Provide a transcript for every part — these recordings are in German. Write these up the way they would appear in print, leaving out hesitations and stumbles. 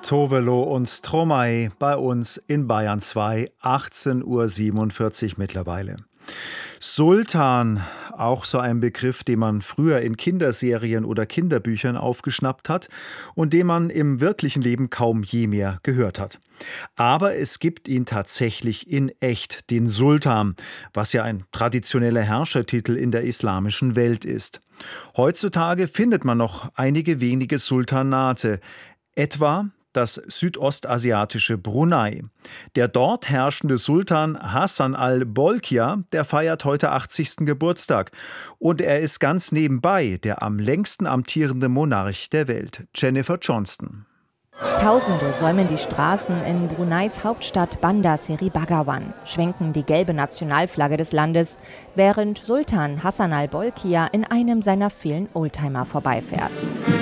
Tovelo und Stromae bei uns in Bayern 2, 18:47 Uhr mittlerweile. Sultan, auch so ein Begriff, den man früher in Kinderserien oder Kinderbüchern aufgeschnappt hat und den man im wirklichen Leben kaum je mehr gehört hat. Aber es gibt ihn tatsächlich in echt, den Sultan, was ja ein traditioneller Herrschertitel in der islamischen Welt ist. Heutzutage findet man noch einige wenige Sultanate, etwa das südostasiatische Brunei. Der dort herrschende Sultan Hassan al-Bolkiah, der feiert heute 80. Geburtstag. Und er ist ganz nebenbei der am längsten amtierende Monarch der Welt. Jennifer Johnston. Tausende säumen die Straßen in Bruneis Hauptstadt Bandar Seri Begawan, schwenken die gelbe Nationalflagge des Landes, während Sultan Hassan al-Bolkiah in einem seiner vielen Oldtimer vorbeifährt.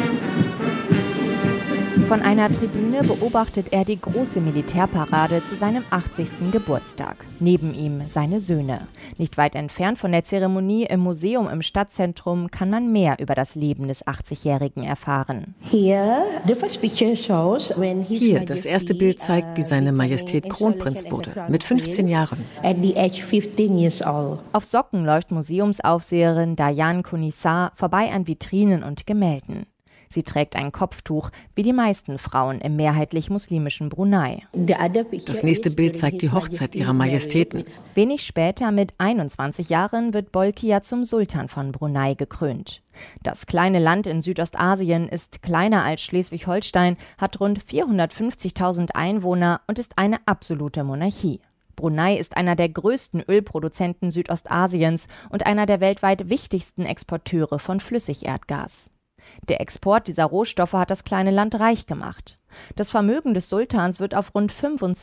Von einer Tribüne beobachtet er die große Militärparade zu seinem 80. Geburtstag. Neben ihm seine Söhne. Nicht weit entfernt von der Zeremonie im Museum im Stadtzentrum kann man mehr über das Leben des 80-Jährigen erfahren. Hier, das erste Bild zeigt, wie seine Majestät Kronprinz wurde, mit 15 Jahren. Auf Socken läuft Museumsaufseherin Dayan Kunissar vorbei an Vitrinen und Gemälden. Sie trägt ein Kopftuch, wie die meisten Frauen im mehrheitlich muslimischen Brunei. Das nächste Bild zeigt die Hochzeit ihrer Majestäten. Wenig später, mit 21 Jahren, wird Bolkiah zum Sultan von Brunei gekrönt. Das kleine Land in Südostasien ist kleiner als Schleswig-Holstein, hat rund 450.000 Einwohner und ist eine absolute Monarchie. Brunei ist einer der größten Ölproduzenten Südostasiens und einer der weltweit wichtigsten Exporteure von Flüssigerdgas. Der Export dieser Rohstoffe hat das kleine Land reich gemacht. Das Vermögen des Sultans wird auf rund 25